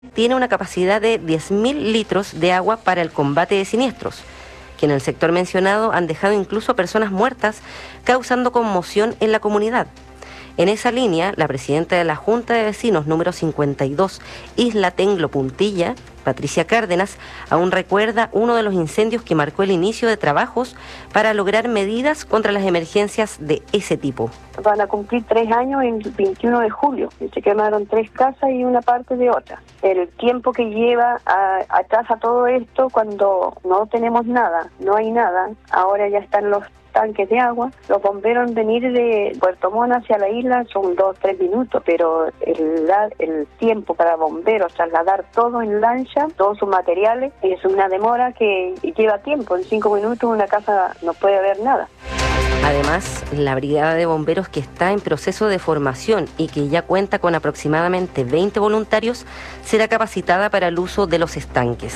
tiene una capacidad de 10.000 litros de agua para el combate de siniestros, que en el sector mencionado han dejado incluso personas muertas, causando conmoción en la comunidad. En esa línea, la presidenta de la Junta de Vecinos número 52, Isla Tenglo Puntilla, Patricia Cárdenas, aún recuerda uno de los incendios que marcó el inicio de trabajos para lograr medidas contra las emergencias de ese tipo. Van a cumplir 3 años el 21 de julio. Se quemaron 3 casas y una parte de otra. El tiempo que lleva atrás a todo esto, cuando no tenemos nada, no hay nada, ahora ya están los tanques de agua. Los bomberos venir de Puerto Montt hacia la isla son 2-3 minutos, pero el tiempo para bomberos trasladar todo en lancha, todos sus materiales, es una demora que lleva tiempo. En 5 minutos una casa no puede haber nada. Además, la brigada de bomberos, que está en proceso de formación y que ya cuenta con aproximadamente 20 voluntarios, será capacitada para el uso de los estanques.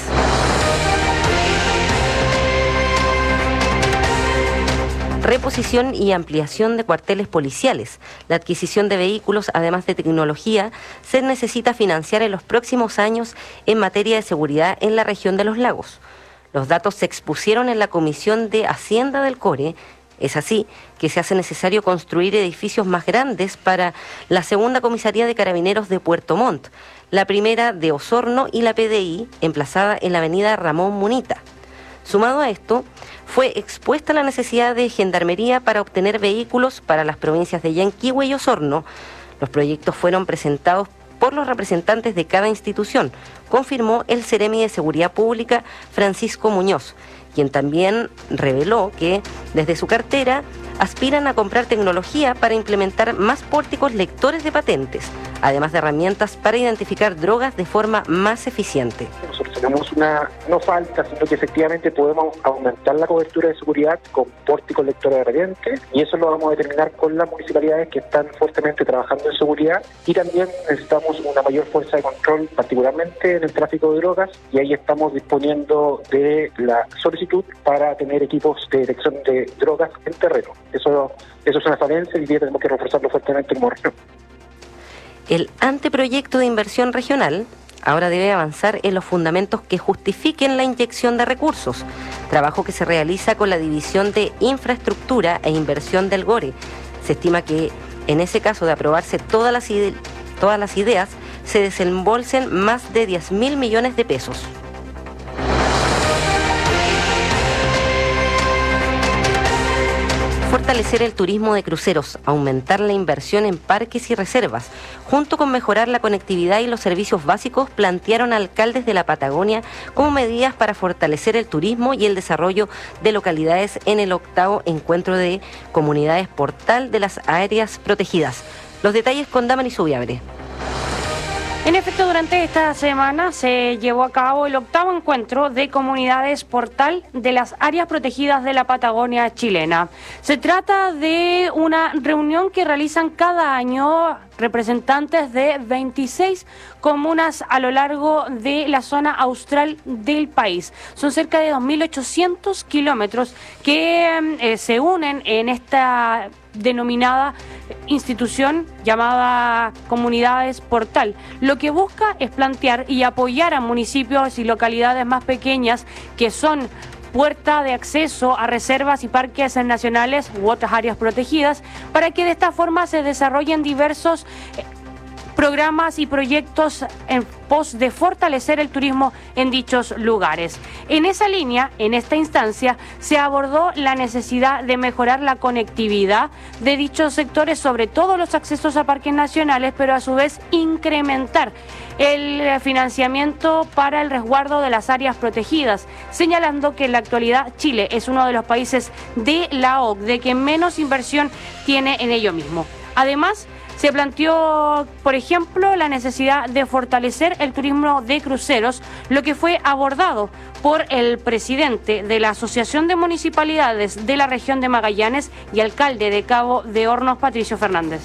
Reposición y ampliación de cuarteles policiales. La adquisición de vehículos, además de tecnología, se necesita financiar en los próximos años en materia de seguridad en la región de los lagos. Los datos se expusieron en la Comisión de Hacienda del Core. Es así que se hace necesario construir edificios más grandes para la segunda comisaría de Carabineros de Puerto Montt, la primera de Osorno y la PDI, emplazada en la avenida Ramón Munita. Sumado a esto, fue expuesta la necesidad de Gendarmería para obtener vehículos para las provincias de Yanquihue y Osorno. Los proyectos fueron presentados por los representantes de cada institución, confirmó el Seremi de Seguridad Pública, Francisco Muñoz, quien también reveló que desde su cartera aspiran a comprar tecnología para implementar más pórticos lectores de patentes, además de herramientas para identificar drogas de forma más eficiente. Nosotros tenemos no falta, sino que efectivamente podemos aumentar la cobertura de seguridad con pórticos lectores de patentes, y eso lo vamos a determinar con las municipalidades que están fuertemente trabajando en seguridad, y también necesitamos una mayor fuerza de control, particularmente en el tráfico de drogas, y ahí estamos disponiendo de la solicitud para tener equipos de detección de drogas en terreno. Eso es una falencia y tenemos que reforzarlo fuertemente como región. El anteproyecto de inversión regional ahora debe avanzar en los fundamentos que justifiquen la inyección de recursos, trabajo que se realiza con la División de Infraestructura e Inversión del GORE. Se estima que en ese caso de aprobarse todas las ideas, se desembolsen más de 10.000 millones de pesos. Fortalecer el turismo de cruceros, aumentar la inversión en parques y reservas, junto con mejorar la conectividad y los servicios básicos, plantearon alcaldes de la Patagonia como medidas para fortalecer el turismo y el desarrollo de localidades en el 8º encuentro de comunidades portal de las áreas protegidas. Los detalles con Damaris Subiabre. En efecto, durante esta semana se llevó a cabo el 8º encuentro de comunidades portal de las áreas protegidas de la Patagonia chilena. Se trata de una reunión que realizan cada año representantes de 26 comunas a lo largo de la zona austral del país. Son cerca de 2.800 kilómetros que se unen en esta denominada institución llamada Comunidades Portal. Lo que busca es plantear y apoyar a municipios y localidades más pequeñas que son puerta de acceso a reservas y parques nacionales u otras áreas protegidas, para que de esta forma se desarrollen diversos programas y proyectos en pos de fortalecer el turismo en dichos lugares. En esa línea, en esta instancia, se abordó la necesidad de mejorar la conectividad de dichos sectores, sobre todo los accesos a parques nacionales, pero a su vez incrementar el financiamiento para el resguardo de las áreas protegidas, señalando que en la actualidad Chile es uno de los países de la OCDE que menos inversión tiene en ello mismo. Además, se planteó, por ejemplo, la necesidad de fortalecer el turismo de cruceros, lo que fue abordado por el presidente de la Asociación de Municipalidades de la región de Magallanes y alcalde de Cabo de Hornos, Patricio Fernández.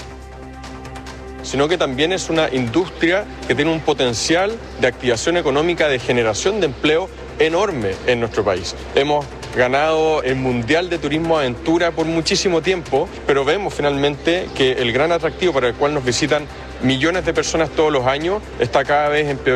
Sino que también es una industria que tiene un potencial de activación económica, de generación de empleo enorme en nuestro país. Hemos ganado el Mundial de Turismo Aventura por muchísimo tiempo, pero vemos finalmente que el gran atractivo para el cual nos visitan millones de personas todos los años está cada vez empeorando.